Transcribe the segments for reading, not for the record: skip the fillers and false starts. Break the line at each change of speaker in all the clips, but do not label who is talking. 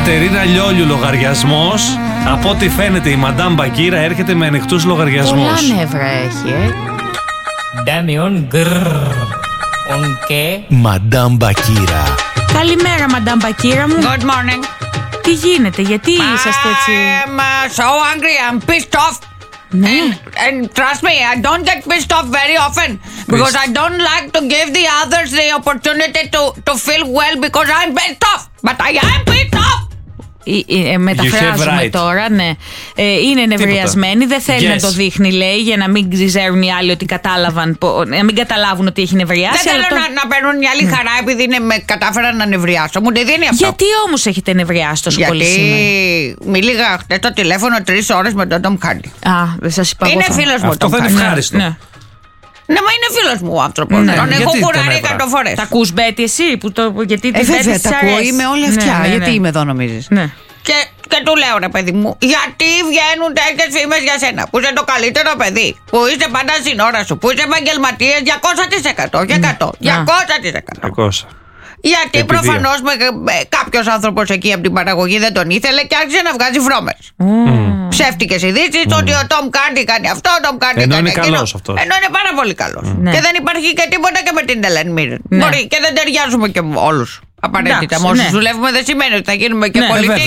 Κατερίνα Λιόλιου λογαριασμός. Από ό,τι φαίνεται η Μαντάμ Μπακύρα έρχεται με ανοιχτούς λογαριασμούς.
Πολλά νεύρα έχει,
Ντάμιον
Μαντάμ Μπακύρα.
Καλημέρα, Μαντάμ Μπακύρα μου.
Good morning.
Τι γίνεται, γιατί είσαστε έτσι?
I'm so angry, I'm pissed off.
Ναι.
And trust me, I don't get pissed off very often because I don't like to give the others the opportunity to feel well because I'm pissed off. But I am pissed off.
Μεταφράζουμε
right.
τώρα, ναι. Είναι νευριασμένη, δεν θέλει να το δείχνει, λέει, για να μην ξέρουν οι άλλοι ότι κατάλαβαν, να μην καταλάβουν ότι έχει νευριάσει.
Δεν θέλω να παίρνουν μια άλλη χαρά επειδή κατάφερα να νευριάσω. Μου τη δίνει αυτό.
Γιατί όμως έχετε νευριάσει τόσο πολύ σήμερα?
Γιατί μίληγα χτες το τηλέφωνο 3 ώρες με τον Tom Hardy.
Α, δεν σας είπα.
Είναι φίλος μου.
Αυτό θα είναι ευχάριστο.
Ναι.
Ναι, μα είναι φίλος μου ο άνθρωπος.
Ναι.
Τον έχω κουράρει 100 φορές.
Τα ακούς, Μπέτη, εσύ? Γιατί τη
βέβαια, τα ακούω. Είμαι όλη αυτιά.
Ναι.
Γιατί είμαι εδώ, νομίζεις?
Ναι.
Και του λέω, ρε παιδί μου, γιατί βγαίνουν τέτοιες φήμες για σένα, που είσαι το καλύτερο παιδί, που είσαι πάντα στην ώρα σου, που είσαι επαγγελματίας 200%, όχι 100%. 200%. Γιατί προφανώς κάποιος άνθρωπος εκεί από την παραγωγή δεν τον ήθελε και άρχισε να βγάζει βρώμες. Ψεύτικες ειδήσεις ότι ο Tom Hardy κάνει αυτό, ο Tom Hardy
ενώ
κάνει
είναι καλός αυτός.
Ενώ είναι πάρα πολύ καλός. Και δεν υπάρχει και τίποτα και με την Ellen Mirren. Μπορεί και δεν ταιριάζουμε και όλους απαραίτητα. Μόλις δουλεύουμε δεν σημαίνει ότι θα γίνουμε και πολιτικοί.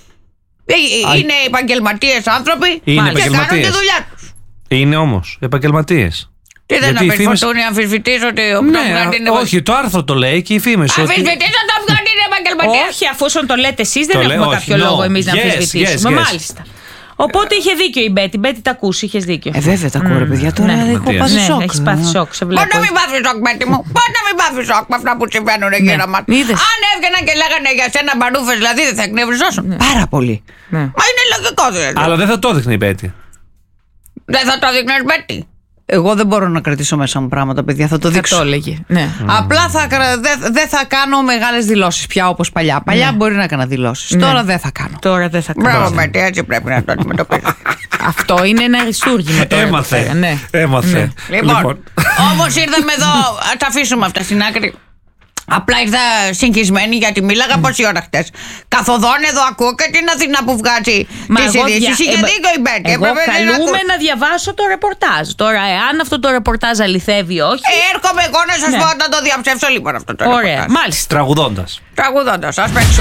Είναι επαγγελματίες άνθρωποι και κάνουν τη δουλειά τους.
Είναι όμως επαγγελματίες.
Τι δεν να περιφωτούν οι αμφισβητείς ότι ο Tom Hardy είναι...
Όχι, το άρθρο το λέει και οι φήμες.
Αμφισβητείς ότι ο Tom Hardy είναι επαγγελματίας?
Όχι, αφού το λέτε εσείς δεν έχουμε κάποιο λόγο εμείς να αμφισβητήσουμε. Μάλιστα. Οπότε είχε δίκιο η Μπέτη. Μπέτη, τα ακούς, είχες δίκιο.
Βέβαια, τα ακούω, ρε παιδιά. Τώρα έχω πάθει σοκ.
Έχεις πάθει σοκ, σε βλέπω.
Πώς να μην πάθει σοκ, Μπέτη μου? Πώς να μην πάθει σοκ με αυτά που συμβαίνουν γύρω μας? Αν έβγαιναν και λέγανε για σένα μπαρούφες, δηλαδή δεν θα εκνευριζόσουν? Πάρα πολύ. Μα είναι λογικό δηλαδή.
Αλλά δεν θα το έδειχνε η Μπέτη.
Δεν θα το έδειχνες, Μπέτη? Εγώ δεν μπορώ να κρατήσω μέσα μου πράγματα, παιδιά. Θα το δείξω.
Θα το έλεγε. Ναι.
Απλά δεν θα κάνω μεγάλες δηλώσεις πια όπως παλιά. Παλιά μπορεί να έκανα δηλώσεις. Τώρα δεν θα κάνω.
Τώρα δεν θα κάνω.
Μπράβο, Μπέτη, έτσι πρέπει να το αντιμετωπίσει.
Αυτό είναι ένα αριστούργημα τώρα.
Έμαθε.
Λοιπόν, όμως ήρθαμε εδώ. Ας τα αφήσουμε αυτά στην άκρη. Απλά ήρθα συγχυσμένη γιατί μίλαγα πόση ώρα χτες. Καθοδόν εδώ ακούω και την Αθηνά που βγάζει τις ειδήσεις. Είχε δίκιο η Μπέτη.
Εγώ καλούμε να διαβάσω το ρεπορτάζ. Τώρα, εάν αυτό το ρεπορτάζ αληθεύει ή όχι.
Έρχομαι εγώ να σας πω να το διαψεύσω λοιπόν αυτό το ρεπορτάζ.
Ωραία, μάλιστα.
Τραγουδώντας.
Ας παίξουμε.